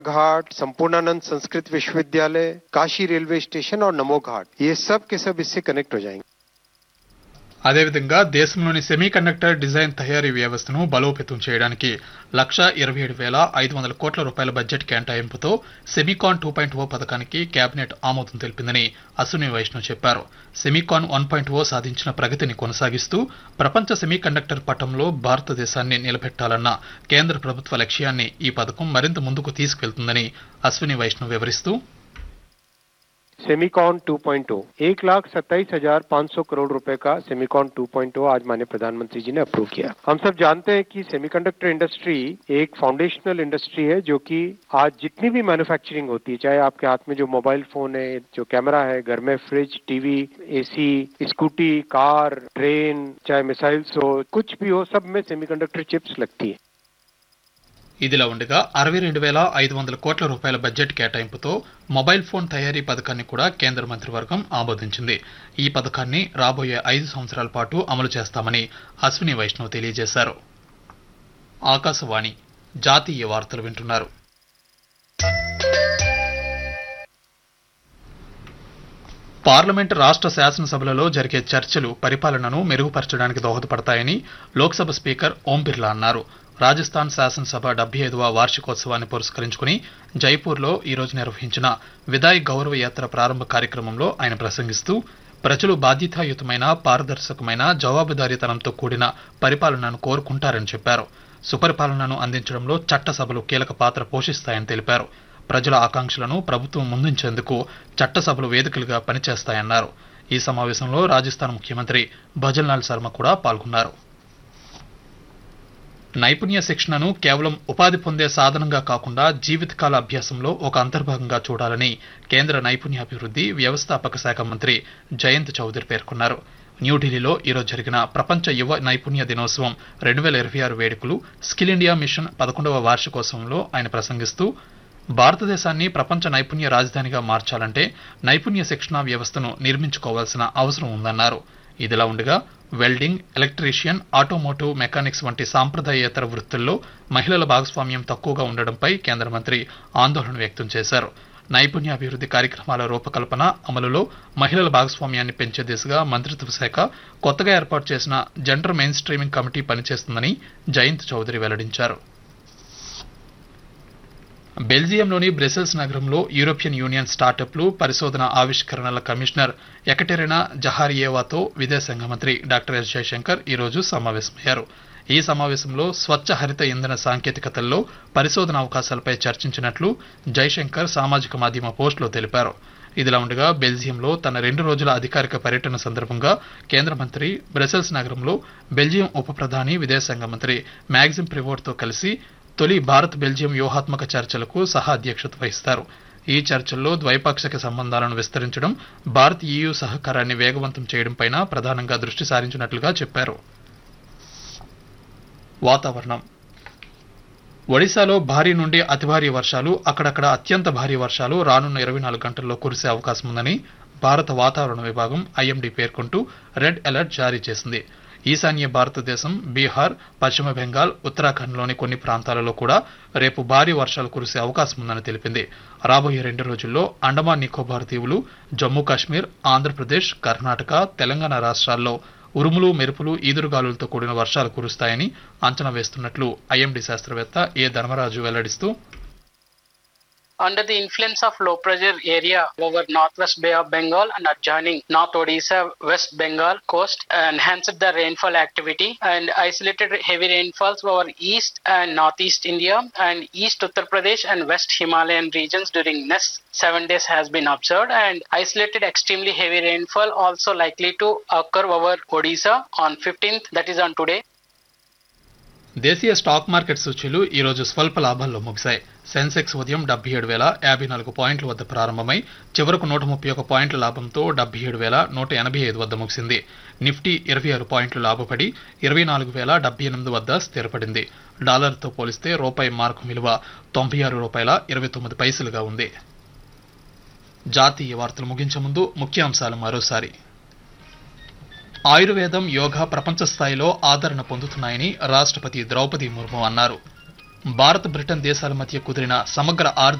घाट, संपूर्णानंद संस्कृत विश्वविद्यालय, Kashi railway station और नमो घाट, ये सब के सब इससे कनेक्ट हो जाएंगे. అదేవిధంగా దేశంలోని సెమీకండక్టర్ డిజైన్ తయారీ వ్యవస్థను బలోపేతం చేయడానికి 1,27,500 కోట్ల రూపాయల బడ్జెట్ కేటాయింపుతో సెమీకాన్ 2.0 పథకానికి కేబినెట్ ఆమోదం తెలిపిందని అశ్విని వైష్ణవ్ చెప్పారు. సెమీకాన్ 1.0 సాధించిన ప్రగతిని కొనసాగిస్తూ ప్రపంచ సెమీకండక్టర్ పటంలో భారతదేశాన్ని నిలబెట్టాలన్న కేంద్ర ప్రభుత్వ లక్ష్యాన్ని ఈ పథకం మరింత ముందుకు తీసుకెళ్తుందని అశ్విని వైష్ణవ్ వివరిస్తూ सेमीकॉन 2.0 1,27,500 करोड़ रुपए का सेमीकॉन 2.0 आज माननीय प्रधानमंत्री जी ने अप्रूव किया. हम सब जानते हैं कि सेमीकंडक्टर इंडस्ट्री एक फाउंडेशनल इंडस्ट्री है जो कि आज जितनी भी मैन्युफैक्चरिंग होती है, चाहे आपके हाथ में जो मोबाइल फोन है, जो कैमरा है, घर में fridge, TV, AC, scooty, car, train, चाहे मिसाइल्स हो, कुछ भी हो, सब में सेमीकंडक्टर चिप्स लगती है. ఇదిలా ఉండగా 62,500 కోట్ల రూపాయల బడ్జెట్ కేటాయింపుతో మొబైల్ ఫోన్ తయారీ పథకాన్ని కూడా కేంద్ర మంత్రివర్గం ఆమోదించింది. ఈ పథకాన్ని రాబోయే 5 సంవత్సరాల పాటు అమలు చేస్తామని అశ్విని వైష్ణవ్ తెలియజేశారు. ఆకాశవాణి జాతీయ వార్తలు వింటున్నారు. పార్లమెంట్ రాష్ట్ర శాసనసభలలో జరిగే చర్చలు పరిపాలనను మెరుగుపరచడానికి దోహదపడతాయని లోక్సభ స్పీకర్ ఓం బిర్లా అన్నారు. రాజస్థాన్ శాసనసభ 75వ వార్షికోత్సవాన్ని పురస్కరించుకుని జైపూర్లో ఈ రోజు నిర్వహించిన విదాయ్ గౌరవ యాత్ర ప్రారంభ కార్యక్రమంలో ఆయన ప్రసంగిస్తూ ప్రజలు బాధ్యతాయుతమైన, పారదర్శకమైన, జవాబుదారీతనంతో కూడిన పరిపాలనను కోరుకుంటారని చెప్పారు. సుపరిపాలనను అందించడంలో చట్టసభలు కీలక పాత్ర పోషిస్తాయని తెలిపారు. ప్రజల ఆకాంక్షలను ప్రభుత్వం ముందుంచేందుకు చట్టసభలు వేదికలుగా పనిచేస్తాయన్నారు. ఈ సమావేశంలో రాజస్థాన్ ముఖ్యమంత్రి భజన్లాల్ శర్మ కూడా పాల్గొన్నారు. నైపుణ్య శిక్షణను కేవలం ఉపాధి పొందే సాధనంగా కాకుండా జీవితకాల అభ్యాసంలో ఒక అంతర్భాగంగా చూడాలని కేంద్ర నైపుణ్యాభివృద్ధి, వ్యవస్థాపక శాఖ మంత్రి జయంత్ చౌదరి పేర్కొన్నారు. న్యూఢిల్లీలో ఈరోజు జరిగిన ప్రపంచ యువ నైపుణ్య దినోత్సవం 2026 వేడుకలు, స్కిల్ ఇండియా మిషన్ 11వ వార్షికోత్సవంలో ఆయన ప్రసంగిస్తూ భారతదేశాన్ని ప్రపంచ నైపుణ్య రాజధానిగా మార్చాలంటే నైపుణ్య శిక్షణా వ్యవస్థను నిర్మించుకోవాల్సిన అవసరం ఉందన్నారు. ఇదిలా ఉండగా వెల్డింగ్, ఎలక్ట్రీషియన్, ఆటోమోటివ్ మెకానిక్స్ వంటి సాంప్రదాయేతర వృత్తుల్లో మహిళల భాగస్వామ్యం తక్కువగా ఉండడంపై కేంద్ర మంత్రి ఆందోళన వ్యక్తం చేశారు. నైపుణ్యాభివృద్ధి కార్యక్రమాల రూపకల్పన, అమలులో మహిళల భాగస్వామ్యాన్ని పెంచే దిశగా మంత్రిత్వ శాఖ కొత్తగా ఏర్పాటు చేసిన జెండర్ మెయిన్ స్ట్రీమింగ్ కమిటీ పనిచేస్తుందని జయంత్ చౌదరి వెల్లడించారు. బెల్జియంలోని బ్రసెల్స్ నగరంలో యూరోపియన్ యూనియన్ స్టార్టప్లు, పరిశోధన, ఆవిష్కరణల కమిషనర్ ఎకటెరినా జహారియేవాతో విదేశాంగ మంత్రి డాక్టర్ ఎస్ జయశంకర్ ఈరోజు సమావేశమయ్యారు. ఈ సమావేశంలో స్వచ్ఛ హరిత ఇంధన సాంకేతికతల్లో పరిశోధన అవకాశాలపై చర్చించినట్లు జయశంకర్ సామాజిక మాధ్యమ పోస్టులో తెలిపారు. ఇదిలా ఉండగా బెల్జియంలో తన 2 రోజుల అధికారిక పర్యటన సందర్భంగా కేంద్ర మంత్రి బ్రసెల్స్ నగరంలో బెల్జియం ఉప ప్రధాని, విదేశాంగ మంత్రి మ్యాగ్జిమ్ ప్రివోర్తో కలిసి తొలి భారత్ బెల్జియం వ్యూహాత్మక చర్చలకు సహా అధ్యక్షత వహిస్తారు. ఈ చర్చల్లో ద్వైపాక్షిక సంబంధాలను విస్తరించడం, భారత్ EU సహకారాన్ని వేగవంతం చేయడంపైన ప్రధానంగా దృష్టి సారించినట్లుగా చెప్పారు. వాతావరణం. ఒడిశాలో భారీ నుండి అతి భారీ వర్షాలు, అక్కడక్కడ అత్యంత భారీ వర్షాలు రానున్న 24 గంటల్లో కురిసే అవకాశం ఉందని భారత వాతావరణ విభాగం IMD పేర్కొంటూ రెడ్ అలర్ట్ జారీ చేసింది. ఈశాన్య భారతదేశం, బీహార్, పశ్చిమ బెంగాల్, ఉత్తరాఖండ్లోని కొన్ని ప్రాంతాలలో కూడా రేపు భారీ వర్షాలు కురిసే అవకాశం ఉందని తెలిపింది. రాబోయే 2 రోజుల్లో అండమాన్ నికోబార్ దీవులు, జమ్మూ కాశ్మీర్, ఆంధ్రప్రదేశ్, కర్ణాటక, తెలంగాణ రాష్ట్రాల్లో ఉరుములు, మెరుపులు, ఈదురుగాలులతో కూడిన వర్షాలు కురుస్తాయని అంచనా వేస్తున్నట్లు IMD శాస్త్రవేత్త ఏ Dharmaraju వెల్లడిస్తూ under the influence of low pressure area over northwest Bay of Bengal and adjoining North Odisha, West Bengal coast enhanced the rainfall activity and isolated heavy rainfalls over east and northeast India and east Uttar Pradesh and west Himalayan regions during next 7 days has been observed, and isolated extremely heavy rainfall also likely to occur over Odisha on 15th, that is on today. దేశీయ stock market సూచీలు ఈ రోజు స్వల్ప లాభాల్లో ముగిశాయి. సెన్సెక్స్ ఉదయం 77,054 పాయింట్ల వద్ద ప్రారంభమై చివరకు 131 పాయింట్ల లాభంతో 77,185 వద్ద ముగిసింది. నిఫ్టీ 26 పాయింట్లు లాభపడి 24,078 వద్ద స్థిరపడింది. డాలర్తో పోలిస్తే రూపాయి మార్కు విలువ ₹96.29గా ఉంది. జాతీయ వార్తలు ముగించే ముందు ముఖ్యాంశాలు మరోసారి. ఆయుర్వేదం, యోగా ప్రపంచ స్థాయిలో ఆదరణ పొందుతున్నాయని రాష్ట్రపతి ద్రౌపది ముర్ము అన్నారు. భారత్ బ్రిటన్ దేశాల మధ్య కుదిరిన సమగ్ర